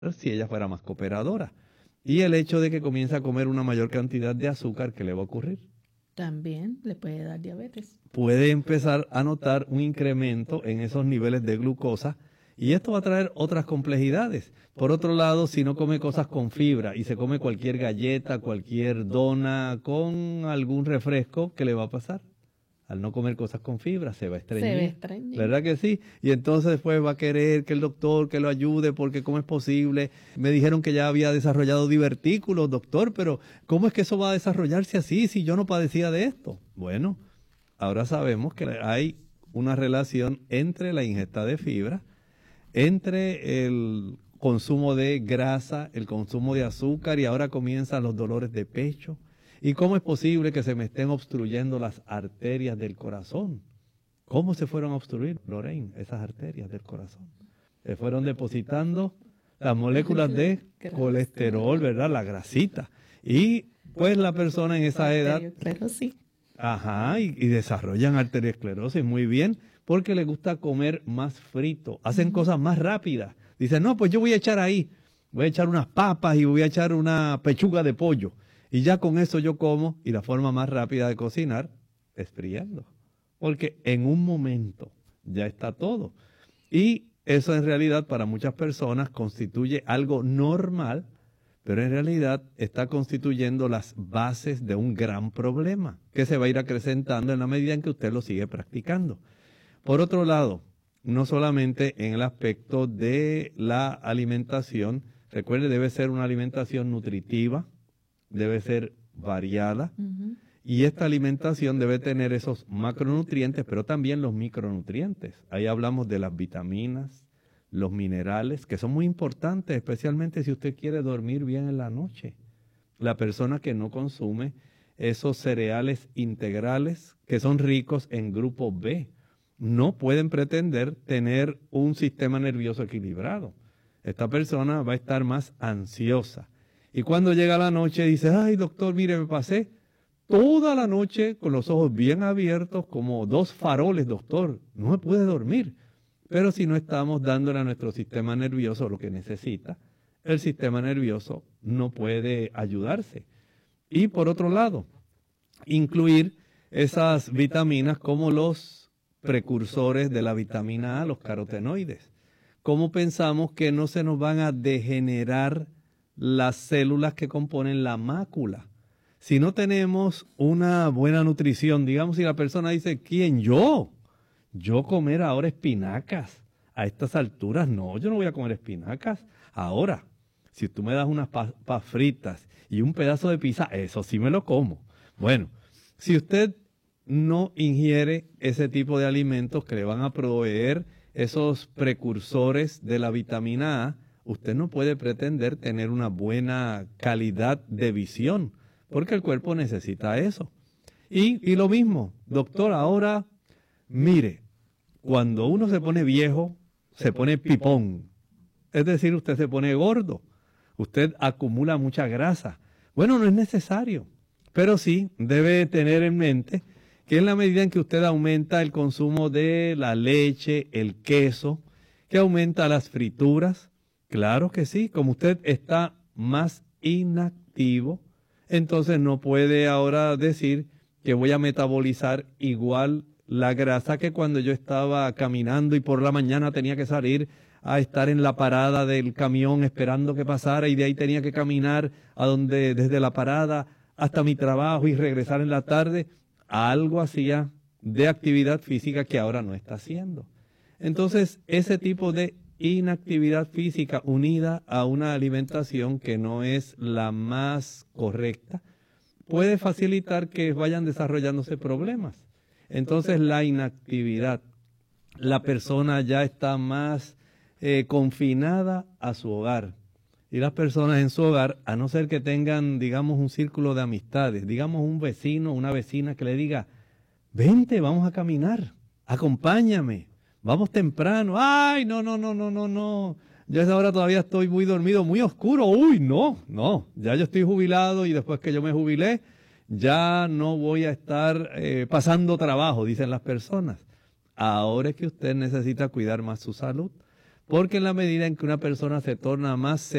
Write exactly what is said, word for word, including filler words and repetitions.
si ella fuera más cooperadora. Y el hecho de que comience a comer una mayor cantidad de azúcar, ¿qué le va a ocurrir? También le puede dar diabetes. Puede empezar a notar un incremento en esos niveles de glucosa y esto va a traer otras complejidades. Por otro lado, si no come cosas con fibra y se come cualquier galleta, cualquier dona con algún refresco, ¿qué le va a pasar? Al no comer cosas con fibra, se va a estreñir. Se va a estreñir. ¿Verdad que sí? Y entonces después va a querer que el doctor que lo ayude porque ¿cómo es posible? Me dijeron que ya había desarrollado divertículos, doctor, pero ¿cómo es que eso va a desarrollarse así si yo no padecía de esto? Bueno, ahora sabemos que hay una relación entre la ingesta de fibra, entre el consumo de grasa, el consumo de azúcar y ahora comienzan los dolores de pecho. ¿Y cómo es posible que se me estén obstruyendo las arterias del corazón? ¿Cómo se fueron a obstruir, Lorraine, esas arterias del corazón? Se fueron depositando las moléculas de colesterol, ¿verdad? La grasita. Y pues la persona en esa edad... Arteriosclerosis. Ajá, y, y desarrollan arteriosclerosis muy bien porque les gusta comer más frito. Hacen mm. cosas más rápidas. Dicen, no, pues yo voy a echar ahí, voy a echar unas papas y voy a echar una pechuga de pollo. Y ya con eso yo como, y la forma más rápida de cocinar es friendo. Porque en un momento ya está todo. Y eso en realidad para muchas personas constituye algo normal, pero en realidad está constituyendo las bases de un gran problema que se va a ir acrecentando en la medida en que usted lo sigue practicando. Por otro lado, no solamente en el aspecto de la alimentación, recuerde, debe ser una alimentación nutritiva, debe ser variada, uh-huh. y esta alimentación debe tener esos macronutrientes, pero también los micronutrientes. Ahí hablamos de las vitaminas, los minerales, que son muy importantes, especialmente si usted quiere dormir bien en la noche. La persona que no consume esos cereales integrales, que son ricos en grupo B, no pueden pretender tener un sistema nervioso equilibrado. Esta persona va a estar más ansiosa. Y cuando llega la noche dice, ay doctor, mire, me pasé toda la noche con los ojos bien abiertos como dos faroles, doctor, no me pude dormir. Pero si no estamos dándole a nuestro sistema nervioso lo que necesita, el sistema nervioso no puede ayudarse. Y por otro lado, incluir esas vitaminas como los precursores de la vitamina A, los carotenoides. ¿Cómo pensamos que no se nos van a degenerar las células que componen la mácula? Si no tenemos una buena nutrición, digamos si la persona dice, ¿quién? Yo. Yo comer ahora espinacas. A estas alturas, no, yo no voy a comer espinacas. Ahora, si tú me das unas papas fritas y un pedazo de pizza, eso sí me lo como. Bueno, si usted no ingiere ese tipo de alimentos que le van a proveer esos precursores de la vitamina A, usted no puede pretender tener una buena calidad de visión, porque el cuerpo necesita eso. Y, y lo mismo, doctor, ahora, mire, cuando uno se pone viejo, se pone pipón. Es decir, usted se pone gordo. Usted acumula mucha grasa. Bueno, no es necesario, pero sí debe tener en mente que en la medida en que usted aumenta el consumo de la leche, el queso, que aumenta las frituras, claro que sí, como usted está más inactivo, entonces no puede ahora decir que voy a metabolizar igual la grasa que cuando yo estaba caminando y por la mañana tenía que salir a estar en la parada del camión esperando que pasara y de ahí tenía que caminar a donde, desde la parada hasta mi trabajo y regresar en la tarde. Algo hacía de actividad física que ahora no está haciendo. Entonces, ese tipo de inactividad física unida a una alimentación que no es la más correcta puede facilitar que vayan desarrollándose problemas. Entonces, la inactividad, la persona ya está más eh, confinada a su hogar. Y las personas en su hogar, a no ser que tengan, digamos, un círculo de amistades, digamos un vecino, una vecina que le diga, vente, vamos a caminar, acompáñame, vamos temprano. Ay, no, no, no, no, no, no, yo a esa hora todavía estoy muy dormido, muy oscuro. Uy, no, no, ya yo estoy jubilado y después que yo me jubilé, ya no voy a estar eh, pasando trabajo, dicen las personas. Ahora es que usted necesita cuidar más su salud, porque en la medida en que una persona se torna más